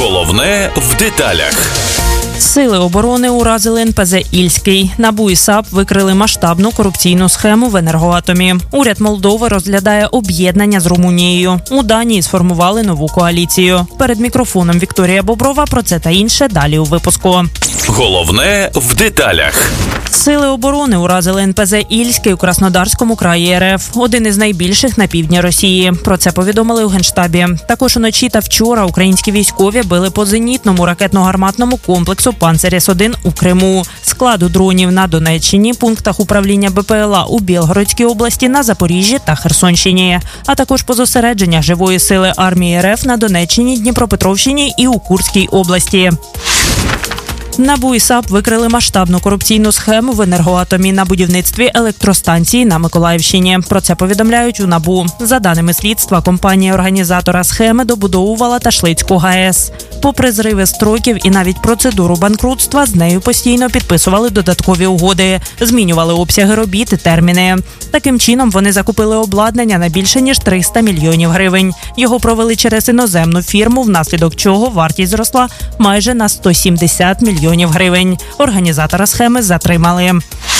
Головне в деталях. Сили оборони уразили НПЗ «Ільський». НАБУ і САП викрили масштабну корупційну схему в енергоатомі. Уряд Молдови розглядає об'єднання з Румунією. У Данії сформували нову коаліцію. Перед мікрофоном Вікторія Боброва про це та інше далі у випуску. Головне в деталях. Сили оборони уразили НПЗ «Ільський» у Краснодарському краї РФ, один із найбільших на півдні Росії. Про це повідомили у Генштабі. Також уночі та вчора українські військові били по зенітному ракетно-гарматному комплексу «Панцеріс-1» у Криму, складу дронів на Донеччині, пунктах управління БПЛА у Білгородській області, на Запоріжжі та Херсонщині, а також по зосередженнях живої сили армії РФ на Донеччині, Дніпропетровщині і у Курській області. НАБУ і САП викрили масштабну корупційну схему в енергоатомі на будівництві електростанції на Миколаївщині. Про це повідомляють у НАБУ. За даними слідства, компанія-організатора схеми добудовувала Ташлицьку ГАЕС. Попри зриви строків і навіть процедуру банкрутства, з нею постійно підписували додаткові угоди, змінювали обсяги робіт і терміни. Таким чином, вони закупили обладнання на більше ніж 300 мільйонів гривень. Його провели через іноземну фірму, внаслідок чого вартість зросла майже на 170 мільйонів гривень. Організатора схеми затримали.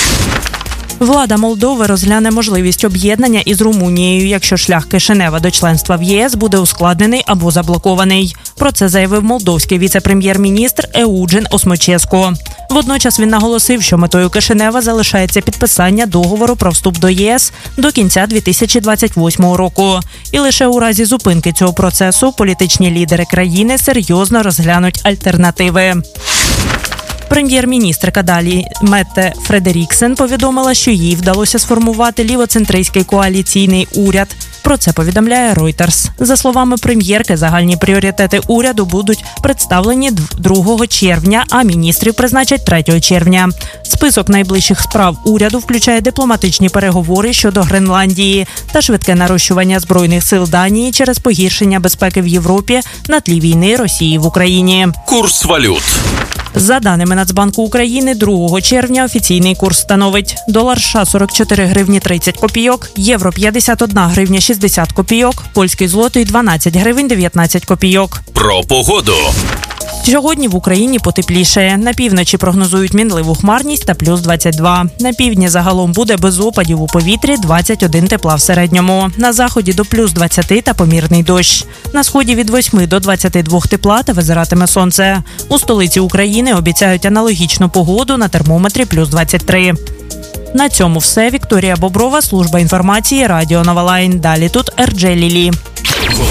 Влада Молдови розгляне можливість об'єднання із Румунією, якщо шлях Кишинева до членства в ЄС буде ускладнений або заблокований. Про це заявив молдовський віце-прем'єр-міністр Еуджен Осмоческо. Водночас він наголосив, що метою Кишинева залишається підписання договору про вступ до ЄС до кінця 2028 року. І лише у разі зупинки цього процесу політичні лідери країни серйозно розглянуть альтернативи. Прем'єр-міністрка Далі Метте Фредеріксен повідомила, що їй вдалося сформувати лівоцентристський коаліційний уряд. Про це повідомляє Reuters. За словами прем'єрки, загальні пріоритети уряду будуть представлені 2 червня, а міністрів призначать 3 червня. Список найближчих справ уряду включає дипломатичні переговори щодо Гренландії та швидке нарощування збройних сил Данії через погіршення безпеки в Європі на тлі війни Росії в Україні. Курс валют. За даними Нацбанку України, 2 червня офіційний курс становить долар США 44 гривні 30 копійок, євро 51 гривня 60 копійок, польський злотий 12 гривень 19 копійок. Про погоду. Сьогодні в Україні потеплішає. На півночі прогнозують мінливу хмарність та плюс 22. На півдні загалом буде без опадів, у повітрі 21 тепла в середньому. На заході до плюс 20 та помірний дощ. На сході від 8 до 22 тепла та визиратиме сонце. У столиці України обіцяють аналогічну погоду, на термометрі плюс 23. На цьому все. Вікторія Боброва, служба інформації, Радіо Новолайн. Далі тут Ерджелілі.